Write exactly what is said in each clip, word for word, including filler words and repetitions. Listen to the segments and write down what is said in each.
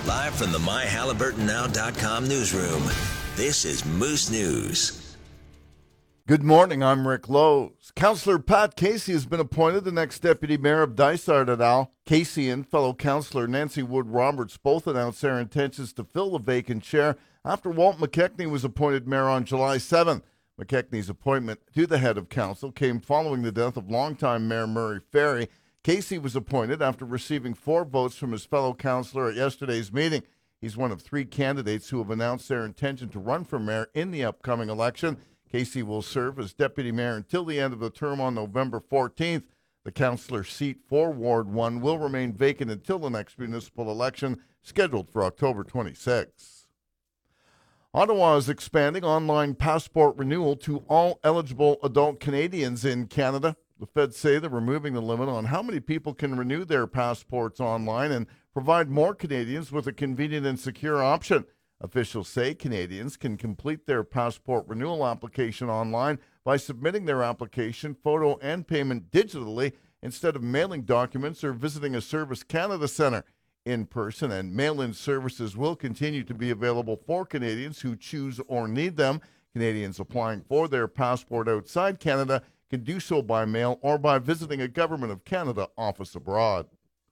Live from the my halliburton now dot com newsroom, this is Moose News. Good morning, I'm Rick Lowe's. Councillor Pat Casey has been appointed the next Deputy Mayor of Dysart et al. Casey and fellow Councillor Nancy Wood-Roberts both announced their intentions to fill the vacant chair after Walt McKechnie was appointed mayor on July seventh. McKechnie's appointment to the head of council came following the death of longtime Mayor Murray Ferry. Casey was appointed after receiving four votes from his fellow councillor at yesterday's meeting. He's one of three candidates who have announced their intention to run for mayor in the upcoming election. Casey will serve as deputy mayor until the end of the term on November fourteenth. The councillor seat for Ward one will remain vacant until the next municipal election, scheduled for October twenty-sixth. Ottawa is expanding online passport renewal to all eligible adult Canadians in Canada. The feds say they're removing the limit on how many people can renew their passports online and provide more Canadians with a convenient and secure option. Officials say Canadians can complete their passport renewal application online by submitting their application, photo, and payment digitally instead of mailing documents or visiting a Service Canada Centre. In-person and mail-in services will continue to be available for Canadians who choose or need them. Canadians applying for their passport outside Canada can do so by mail or by visiting a Government of Canada office abroad.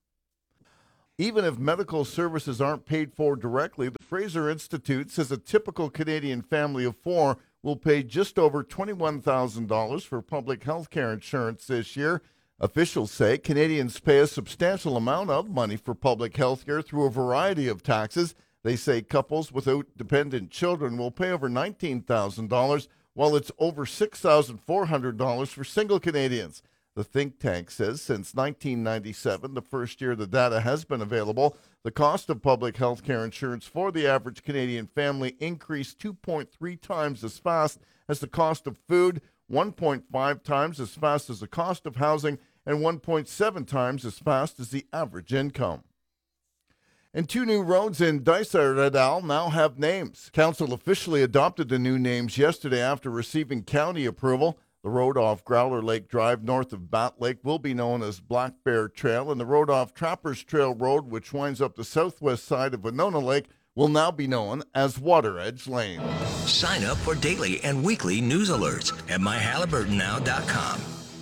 Even if medical services aren't paid for directly, the Fraser Institute says a typical Canadian family of four will pay just over twenty-one thousand dollars for public health care insurance this year. Officials say Canadians pay a substantial amount of money for public health care through a variety of taxes. They say couples without dependent children will pay over nineteen thousand dollars, while it's over six thousand four hundred dollars for single Canadians. The think tank says since nineteen ninety-seven, the first year the data has been available, the cost of public health care insurance for the average Canadian family increased two point three times as fast as the cost of food, one point five times as fast as the cost of housing, and one point seven times as fast as the average income. And two new roads in Dysart et al. Now have names. Council officially adopted the new names yesterday after receiving county approval. The road off Growler Lake Drive north of Bat Lake will be known as Black Bear Trail, and the road off Trappers Trail Road, which winds up the southwest side of Winona Lake, will now be known as Water Edge Lane. Sign up for daily and weekly news alerts at my halliburton now dot com.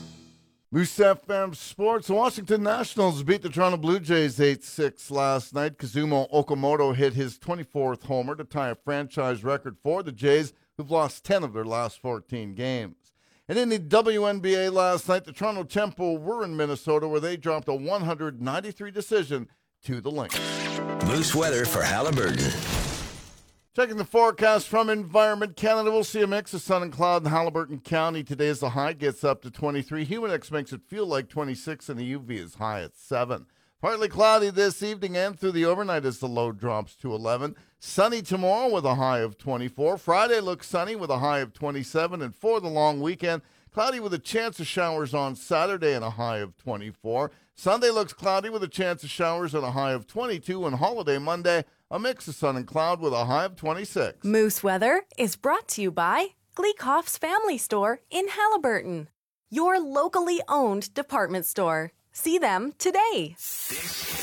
Moose F M Sports. Washington Nationals beat the Toronto Blue Jays eight six last night. Kazumo Okamoto hit his twenty-fourth homer to tie a franchise record for the Jays, who've lost ten of their last fourteen games. And in the W N B A last night, the Toronto Temple were in Minnesota, where they dropped a one ninety-three decision to the Lynx. Moose weather for Halliburton. Checking the forecast from Environment Canada, we'll see a mix of sun and cloud in Halliburton County. Today as the high gets up to twenty-three. Humidex makes it feel like twenty-six, and the U V is high at seven. Partly cloudy this evening and through the overnight as the low drops to eleven. Sunny tomorrow with a high of twenty-four. Friday looks sunny with a high of twenty-seven. And for the long weekend, cloudy with a chance of showers on Saturday and a high of twenty-four. Sunday looks cloudy with a chance of showers and a high of twenty-two. And holiday Monday, a mix of sun and cloud with a high of twenty-six. Moose Weather is brought to you by Gleekhoff's Family Store in Halliburton, your locally owned department store. See them today. This